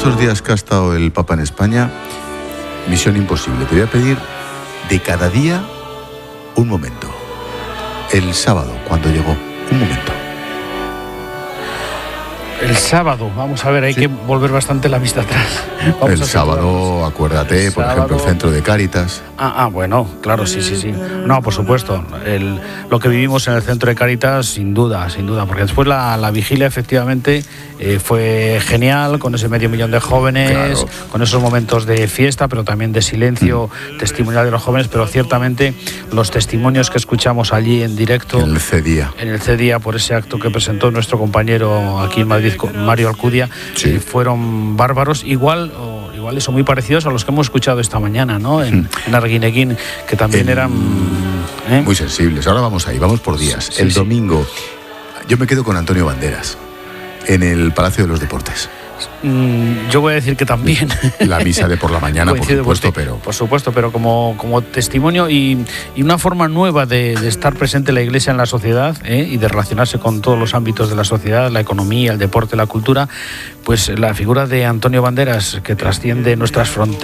estos días que ha estado el Papa en España, misión imposible. Te voy a pedir de cada día un momento. El sábado, cuando llegó, un momento. El sábado, vamos a ver, hay que volver bastante la vista atrás. El sábado, acuérdate, por ejemplo, el centro de Cáritas. Bueno, claro, sí. No, por supuesto. Lo que vivimos en el centro de Cáritas, sin duda, porque después la vigilia efectivamente fue genial, con ese 500.000 de jóvenes, claro, con esos momentos de fiesta, pero también de silencio testimonial de los jóvenes, pero ciertamente los testimonios que escuchamos allí en directo. En el C-Día, por ese acto que presentó nuestro compañero aquí en Madrid, Mario Alcudia, fueron bárbaros, igual eso, muy parecidos a los que hemos escuchado esta mañana, ¿no? En Arguineguín, que también eran muy sensibles. Ahora vamos ahí, vamos por días. El domingo yo me quedo con Antonio Banderas en el Palacio de los Deportes. Yo voy a decir que también. La misa de por la mañana, por supuesto, pero como testimonio y una forma nueva de estar presente la Iglesia en la sociedad, y de relacionarse con todos los ámbitos de la sociedad, la economía, el deporte, la cultura, pues la figura de Antonio Banderas, que trasciende nuestras fronteras.